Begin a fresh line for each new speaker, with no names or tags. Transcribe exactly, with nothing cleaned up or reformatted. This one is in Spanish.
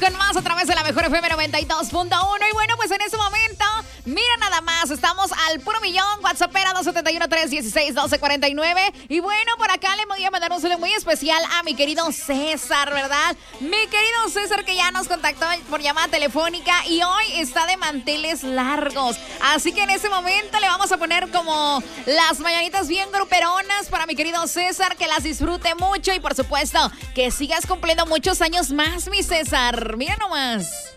con más a través de la mejor F M noventa y dos punto uno. Y bueno, pues en este momento, mira nada más, estamos al puro millón. WhatsAppera dos siete uno, tres uno seis, uno dos cuatro nueve. Y bueno, por acá le voy a mandar un saludo muy especial a mi querido César, ¿verdad? Mi querido César, que ya nos contactó por llamada telefónica y hoy está de manteles largos. Así que en este momento le vamos a poner como las mañanitas bien gruperonas para mi querido César, que las disfrute mucho y por supuesto que sigas cumpliendo muchos años más, mi César. Mira nomás.